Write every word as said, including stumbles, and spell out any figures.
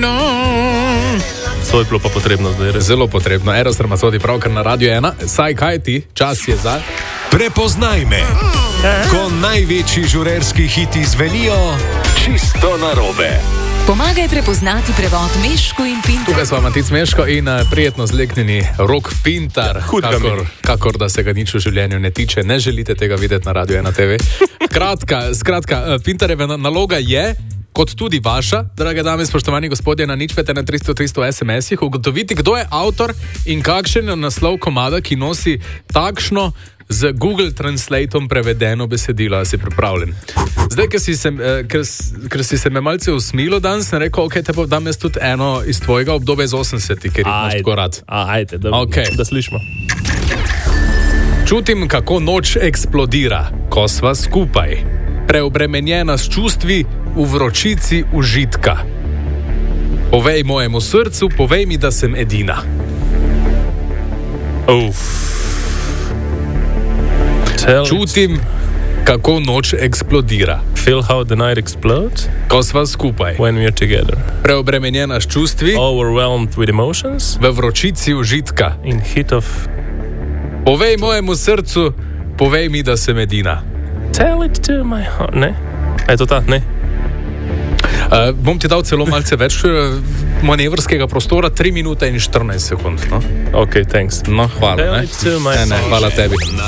no. To je bilo pa potrebno zdaj. Res. Zelo potrebno. Eros Ramazzotti pravkar na Radio ena. Saj kaj ti? Čas je za... Prepoznaj me. Ko največji žurerski hiti zvenijo čisto narobe. Pomagaj prepoznati prevod Meško in Pintar. Tukaj smo Matic Meško in uh, prijetno zleknjeni Rok Pintar. Kakor, kakor da se ga nič v življenju ne tiče. Ne želite tega videti na Radio ena te ve. Kratka, skratka, uh, Pintarjeva naloga je, kot tudi vaša, drage dame, spoštovani gospodje, na nič pet ena tristo tristo es em esih, ugotoviti, kdo je avtor in kakšen je naslov komada, ki nosi takšno z Google Translatom prevedeno besedilo. Si pripravljen? Zdaj, ker si se, ker, ker si se me malce usmilo danes, sem rekel, ok, te pa dam jaz tudi eno iz tvojega obdobja iz osemdesetih, ker jih imaš tako rad. Ajde, da, okay. da slišimo. Čutim, kako noč eksplodira, ko sva skupaj, preobremenjena s čustvi v vročici užitka. Povej mojemu srcu, povej mi, da sem edina. Uf. Čutim, kako noč eksplodira. Feel how the night explodes? Ko sva skupaj. When we are together. Preobremenjena s čustvi. Overwhelmed with emotions. V vročici užitka. In heat of... Povej mojemu srcu, povej mi, da sem edina. Tell it to my heart. Ne? Je to ta? Ne? Uh, bom ti dal celo malce več uh, manevrskega prostora, tri minute in štirinajst sekund. No? Ok, thanks. No, hvala. Tell Ne? it to my ne, ne, hvala tebi.